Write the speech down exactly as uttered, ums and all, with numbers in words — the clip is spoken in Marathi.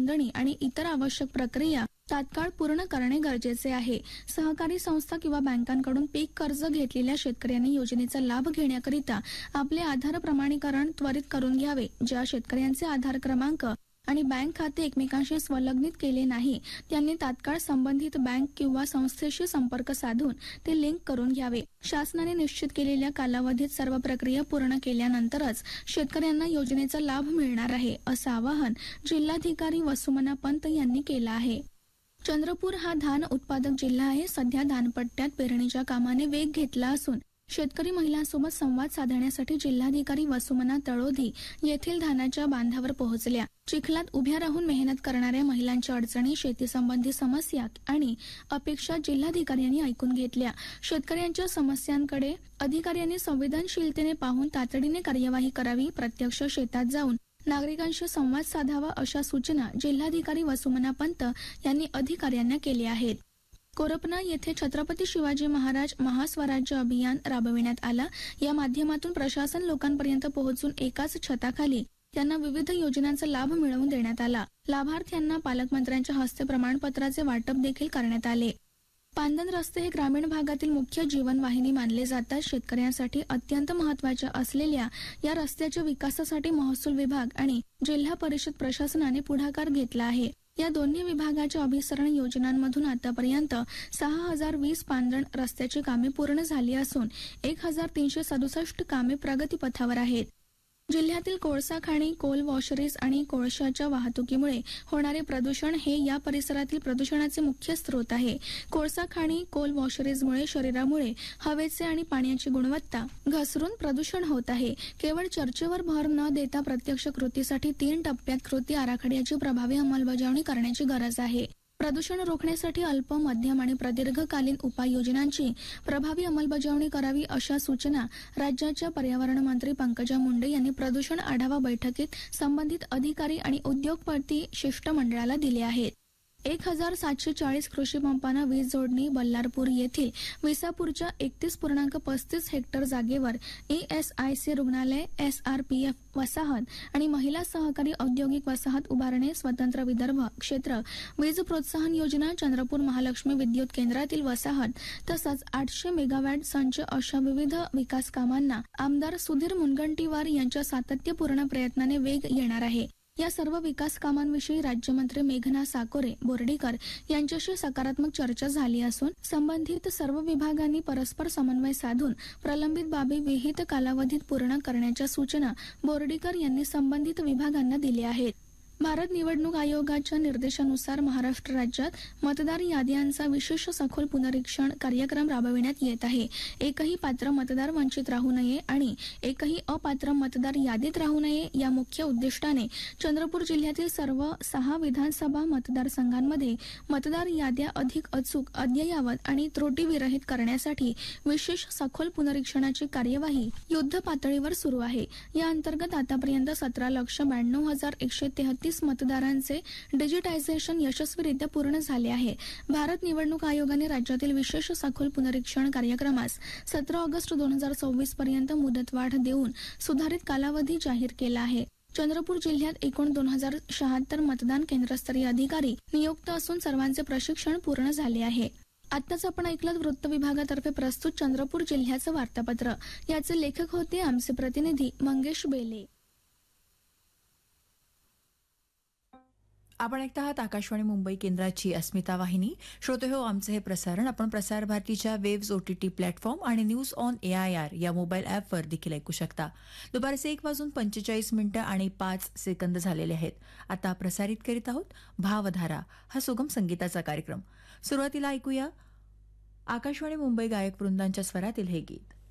नोंदणी आणि इतर आवश्यक प्रक्रिया तात्काळ पूर्ण करणे गरजेचे आहे. सहकारी संस्था किंवा बँकांकडून पीक कर्ज घेतलेल्या शेतकऱ्यांनी योजनेचा लाभ घेण्याकरिता आपले आधार प्रमाणीकरण त्वरित करून घ्यावे. ज्या शेतकऱ्यांचे आधार क्रमांक आणि बँक खाते एकमेकांशी संलग्नित केले नाही त्यांनी तात्काळ संबंधित बँक किंवा संस्थेशी संपर्क साधून ते लिंक करून घ्यावे. शासनाने निश्चित केलेल्या कालावधीत सर्व प्रक्रिया पूर्ण केल्यानंतरच शेतकऱ्यांना योजनेचा लाभ मिळणार आहे, असं आवाहन जिल्हाधिकारी वसुमना पंत यांनी केलं आहे. चंद्रपूर हा धान उत्पादक जिल्हा आहे. सध्या धानपट्ट्यात पेरणीच्या कामाने वेग घेतला असून शेतकरी महिलांसोबत संवाद साधण्यासाठी जिल्हाधिकारी वसुमना तळोधी येथील धानाच्या बांधावर पोहोचल्या. चिखलात उभ्या राहून मेहनत करणाऱ्या महिलांच्या अडचणी, शेती संबंधी समस्या आणि अपेक्षा जिल्हाधिकाऱ्यांनी ऐकून घेतल्या. शेतकऱ्यांच्या समस्यांकडे अधिकाऱ्यांनी संवेदनशीलतेने पाहून तातडीने कार्यवाही करावी. प्रत्यक्ष शेतात जाऊन नागरिकांशी संवाद साधावा अशा सूचना जिल्हाधिकारी वसुमना पंत यांनी अधिकाऱ्यांना केल्या आहेत. कोरपना येथे छत्रपती शिवाजी महाराज महास्वराज्य अभियान राबविण्यात आलं. या माध्यमातून प्रशासन लोकांपर्यंत पोहोचून एकाच छताखाली त्यांना विविध योजनांचा लाभ मिळवून देण्यात आला. लाभार्थ्यांना पालकमंत्र्यांच्या हस्ते प्रमाणपत्राचे वाटप देखील करण्यात आले. पांदन रस्ते हे ग्रामीण भागातील मुख्य जीवनवाहिनी मानले जातात. शेतकऱ्यांसाठी अत्यंत महत्वाच्या असलेल्या या रस्त्याच्या विकासासाठी महसूल विभाग आणि जिल्हा परिषद प्रशासनाने पुढाकार घेतला आहे. या दोन्ही विभागाच्या अभिसरण योजनांमधून आतापर्यंत सहा हजार वीस पांदण रस्त्याची कामे पूर्ण झाली असून एक हजार तीनशे सदुसष्ट कामे प्रगतीपथावर आहेत. जिल्ह्यातील कोळसा खाणी, कोल वॉशरीज आणि कोळशाच्या वाहतुकीमुळे होणारे प्रदूषण हे या परिसरातील प्रदूषणाचे मुख्य स्रोत आहे. कोळसा खाणी, कोल वॉशरीजमुळे शरीरामुळे हवेचे आणि पाण्याची गुणवत्ता घसरून प्रदूषण होत आहे. केवळ चर्चेवर भर न देता प्रत्यक्ष कृतीसाठी तीन टप्प्यात कृती आराखड्याची प्रभावी अंमलबजावणी करण्याची गरज आहे. प्रदूषण रोखण्यासाठी अल्प, मध्यम आणि प्रदीर्घकालीन उपाययोजनांची प्रभावी अंमलबजावणी करावी अशा सूचना राज्याच्या पर्यावरण मंत्री पंकजा मुंडे यांनी प्रदूषण आढावा बैठकीत संबंधित अधिकारी आणि उद्योगपती शिष्टमंडळाला दिल्या आहेत. एक हजार सातशे चाळीस कृषी पंपांना वीज जोडणी. बल्लारपूर येथील विसापूरच्या एकतीस पूर्णांक पस्तीस हेक्टर जागेवर ईएसआयसी रुग्णालय, एसआरपीएफ वसाहत आणि महिला सहकारी औद्योगिक वसाहत उभारणे. स्वतंत्र विदर्भ क्षेत्र वीज प्रोत्साहन योजना, चंद्रपूर महालक्ष्मी विद्युत केंद्रातील वसाहत तसंच आठशे मेगावॅट संच अशा विविध विकास कामांना आमदार सुधीर मुनगंटीवार यांच्या सातत्यपूर्ण प्रयत्नाने वेग येणार आहे. या सर्व विकास कामांविषयी राज्यमंत्री मेघना साकोरे बोर्डीकर यांच्याशी सकारात्मक चर्चा झाली असून संबंधित सर्व विभागांनी परस्पर समन्वय साधून प्रलंबित बाबी विहित कालावधीत पूर्ण करण्याच्या सूचना बोर्डीकर यांनी संबंधित विभागांना दिल्या आहेत. भारत निवडणूक आयोगाच्या निर्देशानुसार महाराष्ट्र राज्यात मतदार याद्यांचा विशेष सखोल पुनरीक्षण कार्यक्रम राबविण्यात येत आहे. एकही पात्र मतदार वंचित राहू नये आणि एकही अपात्र मतदार यादीत राहू नये या मुख्य उद्दिष्टाने चंद्रपूर जिल्ह्यातील सर्व सहा विधानसभा मतदारसंघांमध्ये मतदार याद्या अधिक अचूक, अद्ययावत आणि त्रुटीविरहित करण्यासाठी विशेष सखोल पुनरीक्षणाची कार्यवाही युद्ध पातळीवर सुरू आहे. या अंतर्गत आतापर्यंत सतरा लक्ष ब्याण्णव हजार एकशे तेहतीस मतदारांचे डिजिटायझेशन यशस्वीरित्या पूर्ण झाले आहे. भारत निवडणूक आयोगाने राज्यातील विशेष सखोल पुनरीक्षण कार्यक्रमास सतरा ऑगस्ट दोन हजार सव्वीस पर्यंत मुदतवाढ देऊन सुधारित कालावधी जाहीर केला आहे. चंद्रपूर जिल्ह्यात एकूण दोन हजार शहात्तर मतदान केंद्रस्तरीय अधिकारी नियुक्त असून सर्वांचे प्रशिक्षण पूर्ण झाले आहे. आताच आपण ऐकलं वृत्त विभागातर्फे प्रस्तुत चंद्रपूर जिल्ह्याचं वार्तापत्र. याचे लेखक होते आमचे प्रतिनिधी मंगेश बेले. आपण ऐकत आहात आकाशवाणी मुंबई केंद्राची अस्मिता वाहिनी. श्रोते हो, आमचं हे प्रसारण आपण प्रसार भारतीच्या वेव्स ओटीटी प्लॅटफॉर्म आणि news on A I R या मोबाईल ॲपवर देखील ऐकू शकता. दुपारचे एक वाजून पंचेचाळीस मिनिटं आणि पाच सेकंद झालेले आहेत. आता प्रसारित करीत आहोत भावधारा हा सुगम संगीताचा कार्यक्रम. सुरुवातीला ऐकूया आकाशवाणी मुंबई गायक वृंदांच्या स्वरातील हे गीत.